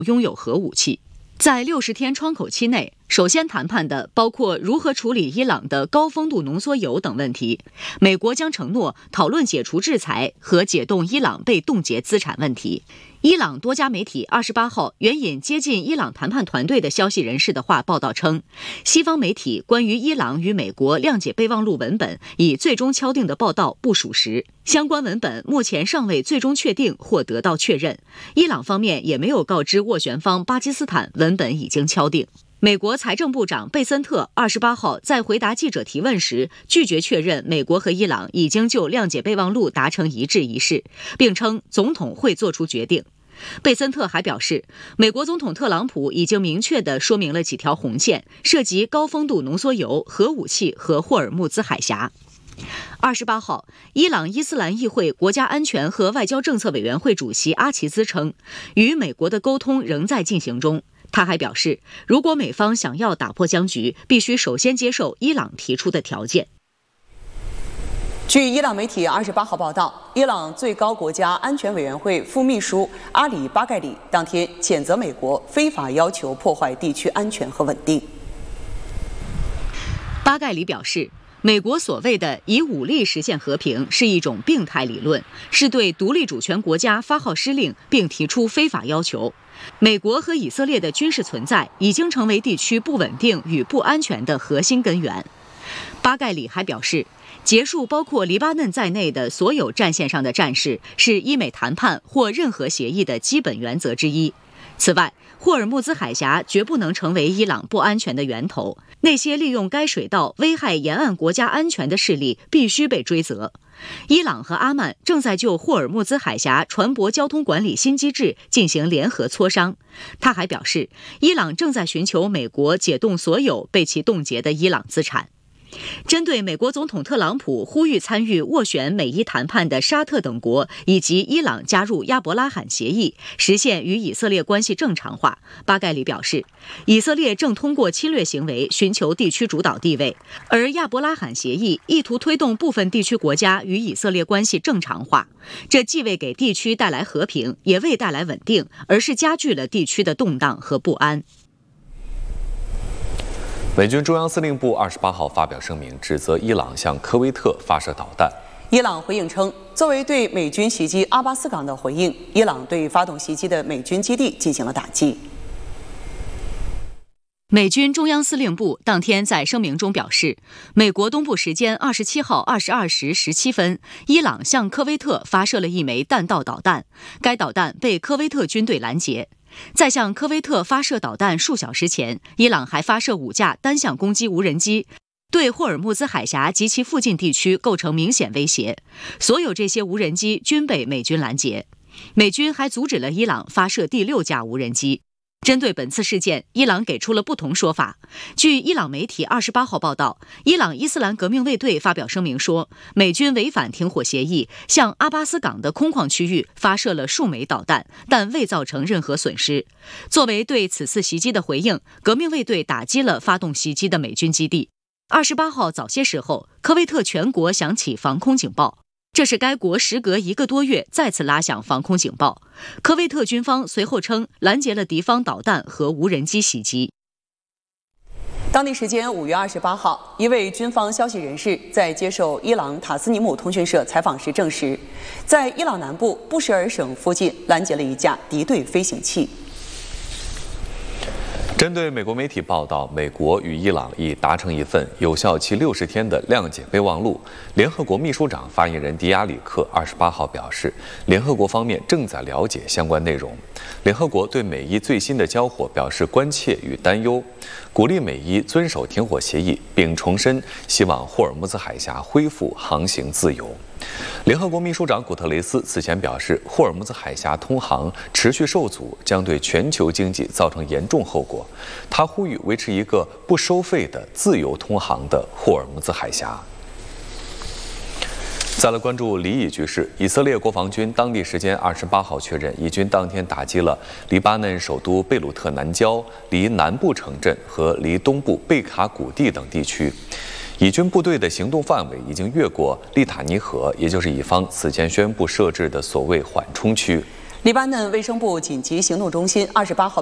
拥有核武器。在60天窗口期内，首先谈判的包括如何处理伊朗的高丰度浓缩铀等问题。美国将承诺讨论解除制裁和解冻伊朗被冻结资产问题。伊朗多家媒体28号援引接近伊朗谈判团队的消息人士的话报道称，西方媒体关于伊朗与美国谅解备忘录文本已最终敲定的报道不属实，相关文本目前尚未最终确定或得到确认。伊朗方面也没有告知斡旋方巴基斯坦文本已经敲定。美国财政部长贝森特28号在回答记者提问时，拒绝确认美国和伊朗已经就谅解备忘录达成一致一事，并称总统会做出决定。贝森特还表示，美国总统特朗普已经明确地说明了几条红线，涉及高丰度浓缩铀、核武器和霍尔木兹海峡。28号，伊朗伊斯兰议会国家安全和外交政策委员会主席阿齐兹称，与美国的沟通仍在进行中。他还表示，如果美方想要打破僵局，必须首先接受伊朗提出的条件。 据伊朗媒体28号报道，伊朗最高国家安全委员会副秘书阿里·巴盖里当天谴责美国非法要求破坏地区安全和稳定。 巴盖里表示，美国所谓的以武力实现和平是一种病态理论，是对独立主权国家发号施令并提出非法要求。美国和以色列的军事存在已经成为地区不稳定与不安全的核心根源。巴盖里还表示，结束包括黎巴嫩在内的所有战线上的战事是伊美谈判或任何协议的基本原则之一。此外，霍尔木兹海峡绝不能成为伊朗不安全的源头，那些利用该水道危害沿岸国家安全的势力必须被追责。伊朗和阿曼正在就霍尔木兹海峡船舶交通管理新机制进行联合磋商。他还表示，伊朗正在寻求美国解冻所有被其冻结的伊朗资产。针对美国总统特朗普呼吁参与斡旋美伊谈判的沙特等国以及伊朗加入亚伯拉罕协议，实现与以色列关系正常化，巴盖里表示，以色列正通过侵略行为寻求地区主导地位，而亚伯拉罕协议意图推动部分地区国家与以色列关系正常化，这既未给地区带来和平，也未带来稳定，而是加剧了地区的动荡和不安。 美军中央司令部28号发表声明，指责伊朗向科威特发射导弹。 伊朗回应称，作为对美军袭击阿巴斯港的回应，伊朗对发动袭击的美军基地进行了打击。 美军中央司令部当天在声明中表示，美国东部时间27号22时17分，伊朗向科威特发射了一枚弹道导弹，该导弹被科威特军队拦截。在向科威特发射导弹数小时前，伊朗还发射5架单向攻击无人机，对霍尔木兹海峡及其附近地区构成明显威胁。所有这些无人机均被美军拦截。美军还阻止了伊朗发射第6架无人机。针对本次事件，伊朗给出了不同说法。据伊朗媒体28号报道，伊朗伊斯兰革命卫队发表声明说，美军违反停火协议，向阿巴斯港的空旷区域发射了数枚导弹，但未造成任何损失。作为对此次袭击的回应，革命卫队打击了发动袭击的美军基地。28号早些时候，科威特全国响起防空警报。这是该国时隔1个多月再次拉响防空警报。科威特军方随后称拦截了敌方导弹和无人机袭击。 当地时间5月28号，一位军方消息人士在接受伊朗塔斯尼姆通讯社采访时证实，在伊朗南部布什尔省附近拦截了一架敌对飞行器。 针对美国媒体报道，美国与伊朗已达成一份有效期60天的谅解备忘录，联合国秘书长发言人迪亚里克28号表示，联合国方面正在了解相关内容。联合国对美伊最新的交火表示关切与担忧，鼓励美伊遵守停火协议，并重申希望霍尔木兹海峡恢复航行自由。联合国秘书长古特雷斯此前表示，霍尔木兹海峡通航持续受阻，将对全球经济造成严重后果。他呼吁维持一个不收费的自由通航的霍尔木兹海峡。再来关注离异局势，以色列国防军当地时间28号确认，以军当天打击了黎巴嫩首都贝鲁特南郊、离南部城镇和离东部贝卡谷地等地区。以军部队的行动范围已经越过利塔尼河，也就是以方此前宣布设置的所谓缓冲区。 黎巴嫩卫生部紧急行动中心28号